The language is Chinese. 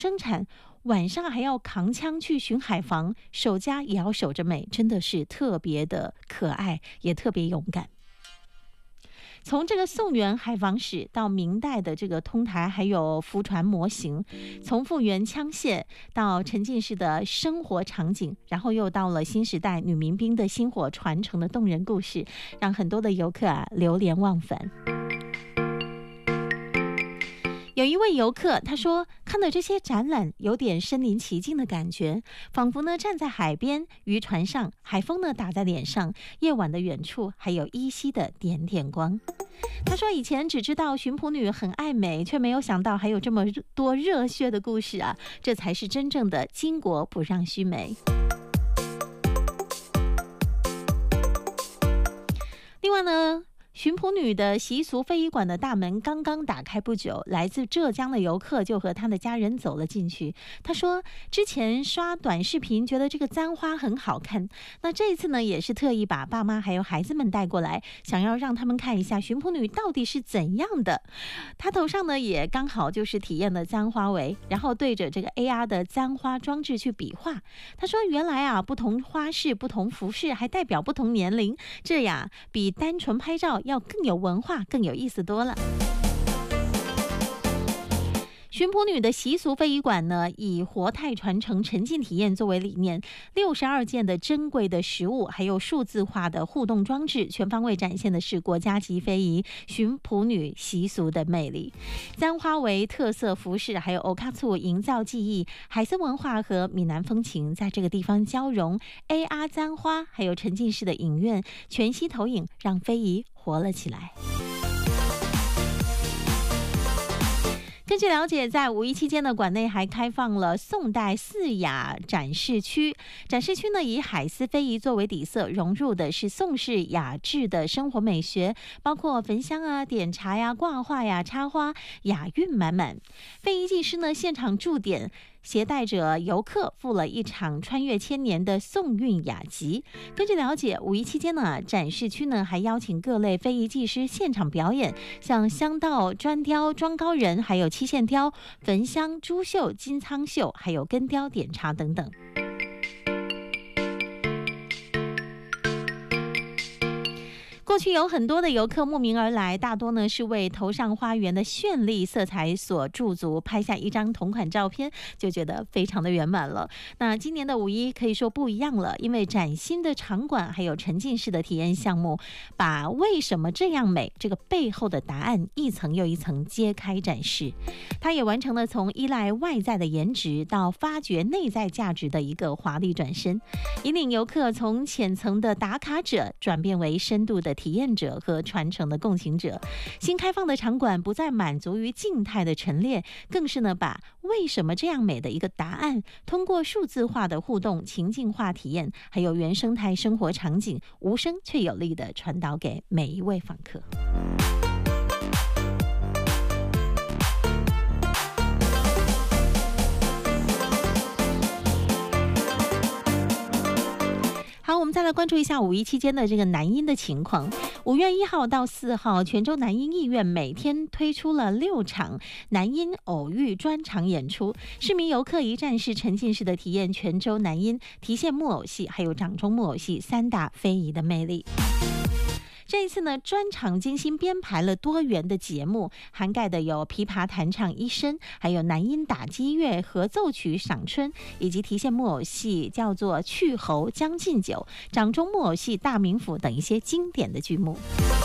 生产，晚上还要扛枪去巡海防，守家也要守着美，真的是特别的可爱，也特别勇敢。从这个宋元海防史到明代的这个通台，还有浮船模型，从复原枪械到沉浸式的生活场景，然后又到了新时代女民兵的薪火传承的动人故事，让很多的游客流连忘返。有一位游客他说，看到这些展览有点身临其境的感觉，仿佛呢站在海边渔船上，海风呢打在脸上，夜晚的远处还有依稀的点点光。他说以前只知道巡捕女很爱美，却没有想到还有这么多热血的故事啊，这才是真正的巾帼不让须眉。另外呢，巡捕女的习俗非遗馆的大门刚刚打开不久，来自浙江的游客就和他的家人走了进去。他说之前刷短视频觉得这个簪花很好看，那这一次呢也是特意把爸妈还有孩子们带过来，想要让他们看一下巡捕女到底是怎样的。他头上呢也刚好就是体验了簪花围，然后对着这个 AR 的簪花装置去比划。他说原来啊，不同花式不同服饰还代表不同年龄，这样比单纯拍照要更有文化，更有意思多了。巡捕女的习俗非遗馆呢，以活态传承沉浸体验作为理念，62件的珍贵的实物，还有数字化的互动装置，全方位展现的是国家级非遗巡捕女习俗的魅力。簪花围特色服饰，还有欧卡醋营造记忆，海参文化和闽南风情在这个地方交融。AR 簪花，还有沉浸式的影院，全息投影，让非遗活了起来。根据了解，在5·1期间的馆内还开放了宋代四雅展示区。展示区呢，以海丝非遗作为底色，融入的是宋式雅致的生活美学，包括焚香啊、点茶呀、挂画呀、插花，雅韵满满。非遗技师呢，现场驻点，携带着游客赴了一场穿越千年的宋韵雅集。根据了解，5·1期间呢，展示区呢还邀请各类非遗技师现场表演，像香道、砖雕、庄高人，还有漆线雕、焚香、珠绣、金苍绣，还有根雕、点茶等等。过去有很多的游客慕名而来，大多呢是为头上花园的绚丽色彩所驻足，拍下一张同款照片，就觉得非常的圆满了。那今年的5·1可以说不一样了，因为崭新的场馆还有沉浸式的体验项目，把为什么这样美这个背后的答案一层又一层揭开展示。它也完成了从依赖外在的颜值到发掘内在价值的一个华丽转身，引领游客从浅层的打卡者转变为深度的体验者和传承的共情者。新开放的场馆不再满足于静态的陈列，更是呢把为什么这样美的一个答案，通过数字化的互动、情境化体验，还有原生态生活场景，无声却有力的传导给每一位访客。好，我们再来关注一下5·1期间的这个南音的情况。5月1号到4号，泉州南音艺院每天推出了6场南音偶遇专场演出，市民游客一站式沉浸式的体验泉州南音提线木偶戏还有掌中木偶戏3大非遗的魅力。这一次呢，专场精心编排了多元的节目，涵盖的有琵琶弹唱一生，还有南音打击乐合奏曲赏春，以及提线木偶戏叫做去侯将进酒、掌中木偶戏大名府等一些经典的剧目。